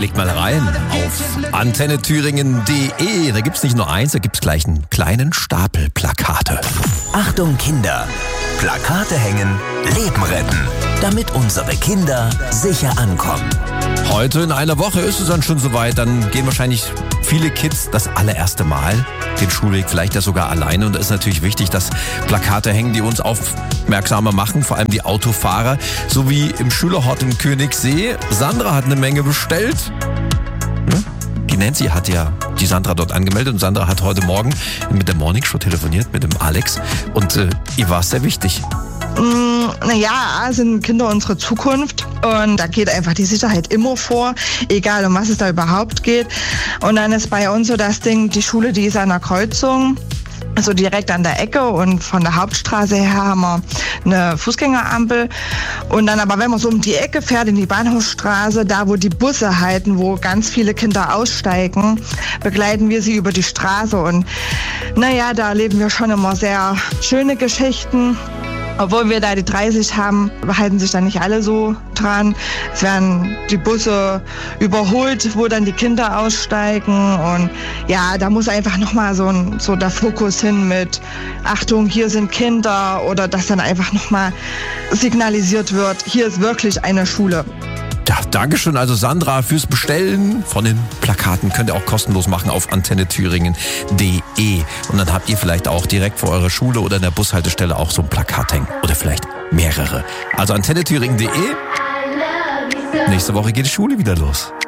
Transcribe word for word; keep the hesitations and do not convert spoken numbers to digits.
klickt mal rein auf antenne thüringen punkt de. Da gibt's nicht nur eins, da gibt's gleich einen kleinen Stapel Plakate. Achtung Kinder, Plakate hängen, Leben retten, damit unsere Kinder sicher ankommen. Heute in einer Woche ist es dann schon soweit, dann gehen wahrscheinlich viele Kids das allererste Mal den Schulweg, vielleicht ja sogar alleine. Und da ist natürlich wichtig, dass Plakate hängen, die uns aufmerksamer machen, vor allem die Autofahrer, so wie im Schülerhort in Königssee. Sandra hat eine Menge bestellt. Die Nancy hat ja die Sandra dort angemeldet und Sandra hat heute Morgen mit der Morning Show telefoniert, mit dem Alex, und äh, ihr war es sehr wichtig. Mm, naja, sind Kinder unsere Zukunft und da geht einfach die Sicherheit immer vor, egal um was es da überhaupt geht. Und dann ist bei uns so das Ding, die Schule, die ist an der Kreuzung, also direkt an der Ecke, und von der Hauptstraße her haben wir eine Fußgängerampel. Und dann aber, wenn man so um die Ecke fährt, in die Bahnhofsstraße, da wo die Busse halten, wo ganz viele Kinder aussteigen, begleiten wir sie über die Straße. Und naja, da erleben wir schon immer sehr schöne Geschichten. Obwohl wir da die dreißig haben, halten sich da nicht alle so dran. Es werden die Busse überholt, wo dann die Kinder aussteigen. Und ja, da muss einfach nochmal so, ein, so der Fokus hin mit Achtung, hier sind Kinder, oder dass dann einfach nochmal signalisiert wird, hier ist wirklich eine Schule. Ja, Dankeschön also Sandra fürs Bestellen von den Plakaten. Könnt ihr auch kostenlos machen auf antenne thüringen punkt de. Und dann habt ihr vielleicht auch direkt vor eurer Schule oder in der Bushaltestelle auch so ein Plakat hängen. Oder vielleicht mehrere. Also antenne thüringen punkt de. Nächste Woche geht die Schule wieder los.